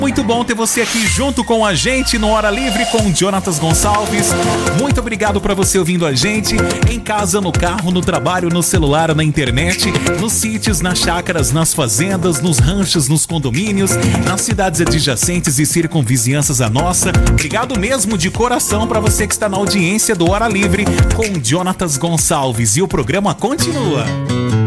Muito bom ter você aqui junto com a gente no Hora Livre com Jonatas Gonçalves. Muito obrigado para você ouvindo a gente em casa, no carro, no trabalho, no celular, na internet, nos sítios, nas chácaras, nas fazendas, nos ranchos, nos condomínios, nas cidades adjacentes e circunvizinhanças a nossa. Obrigado mesmo de coração para você que está na audiência do Hora Livre com Jonatas Gonçalves. E o programa continua.